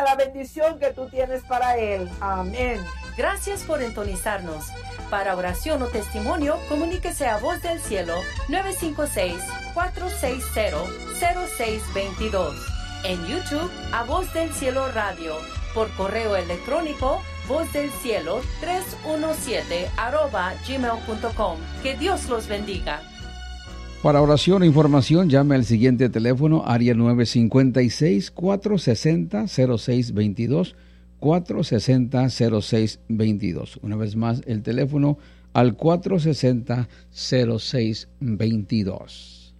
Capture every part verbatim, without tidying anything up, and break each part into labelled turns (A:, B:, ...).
A: la bendición que tú tienes para él. Amén.
B: Gracias por sintonizarnos. Para oración o testimonio, comuníquese a Voz del Cielo nueve cinco seis, cuatro seis cero, cero seis dos dos. En YouTube, a Voz del Cielo Radio. Por correo electrónico, voz del cielo tres uno siete arroba gmail punto com. Que Dios los bendiga.
C: Para oración e información, llame al siguiente teléfono, área nueve cinco seis, cuatro seis cero, cero seis dos dos, cuatro seis cero, cero seis dos dos. Una vez más, el teléfono al cuatro seis cero, cero seis dos dos.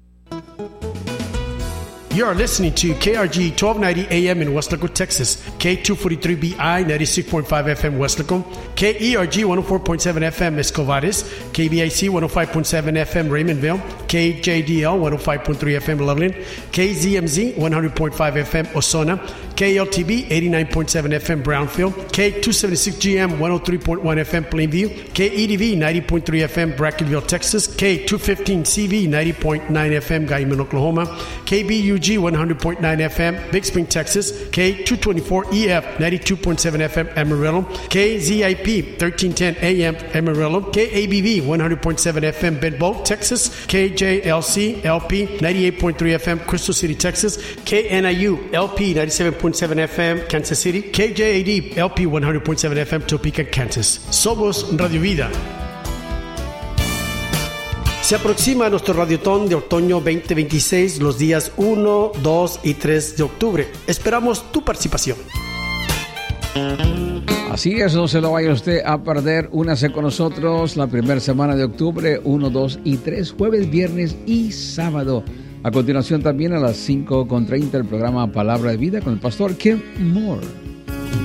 D: You are listening to K R G twelve ninety A M in Weslaco, Texas, K two forty-three B I ninety-six point five F M Weslaco, K E R G one oh four point seven F M Escovares, K B I C one oh five point seven F M Raymondville, K J D L one oh five point three F M Loveland, K Z M Z one hundred point five F M Osona, K L T B eighty-nine point seven F M Brownfield, K two seventy-six G M one oh three point one F M Plainview, K E D V ninety point three F M Brackenville, Texas, K two fifteen C V ninety point nine F M Guyman, Oklahoma, K B U G one hundred point nine F M Big Spring, Texas, K two twenty-four E F ninety-two point seven F M Amarillo, K Z I P thirteen ten A M Amarillo, K A B V one hundred point seven F M Benbow, Texas, K J L C L P ninety-eight point three F M Crystal City, Texas, K N I U L P ninety-seven point seven F M Kansas City, K J A D L P one hundred point seven F M Topeka, Kansas. Somos Radio Vida. Se aproxima nuestro Radiotón de Otoño veinte veintiséis los días uno, dos y tres de octubre. Esperamos tu participación.
C: Así es, no se lo vaya usted a perder. Únase con nosotros la primera semana de octubre, uno, dos y tres, jueves, viernes y sábado. A continuación también a las cinco con treinta el programa Palabra de Vida con el pastor Kim Moore.